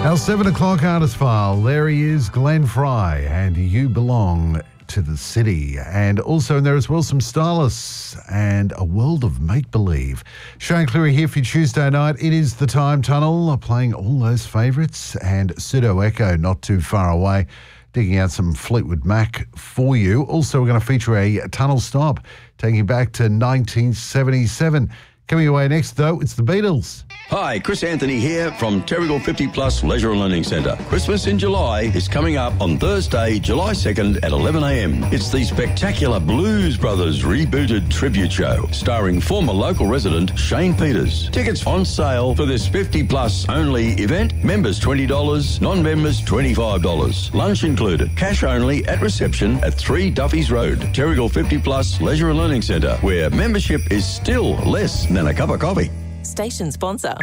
Our 7 o'clock artist file. There he is, Glenn Fry, and You Belong to the City. And also in there as well, some stylists and a world of make-believe. Shane Cleary here for your Tuesday night. It is the Time Tunnel, playing all those favourites, and Pseudo Echo not too far away, digging out some Fleetwood Mac for you. Also, we're going to feature a tunnel stop, taking you back to 1977. Coming away next, though, it's the Beatles. Hi, Chris Anthony here from Terrigal 50 Plus Leisure and Learning Centre. Christmas in July is coming up on Thursday, July 2nd at 11 a.m. It's the spectacular Blues Brothers rebooted tribute show starring former local resident Shane Peters. Tickets on sale for this 50 plus only event. Members $20, non-members $25. Lunch included. Cash only at reception at 3 Duffy's Road, Terrigal 50 Plus Leisure and Learning Centre, where membership is still less than a cup of coffee. Station sponsor.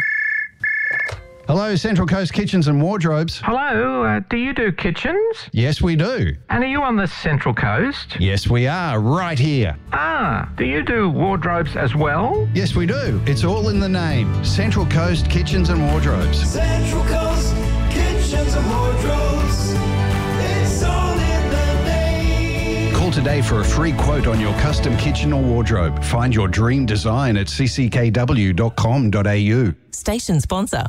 Hello, Central Coast Kitchens and Wardrobes. Hello, do you do kitchens? Yes, we do. And are you on the Central Coast? Yes, we are, right here. Do you do wardrobes as well? Yes, we do. It's all in the name. Central Coast Kitchens and Wardrobes. Central Coast Kitchens and Wardrobes. It's all in the name. Call today for a free quote on your custom kitchen or wardrobe. Find your dream design at cckw.com.au. Station sponsor.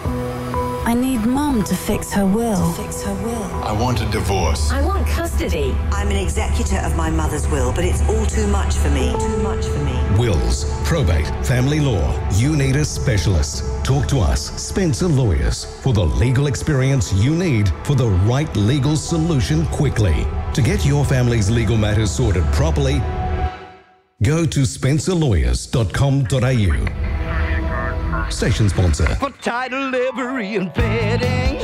I need Mum to fix her will. I want a divorce. I want custody. I'm an executor of my mother's will, but it's all too much for me. Wills, probate, family law. You need a specialist. Talk to us, Spencer Lawyers, for the legal experience you need for the right legal solution quickly. To get your family's legal matters sorted properly, go to spencerlawyers.com.au. Station sponsor. For title, livery, and petting.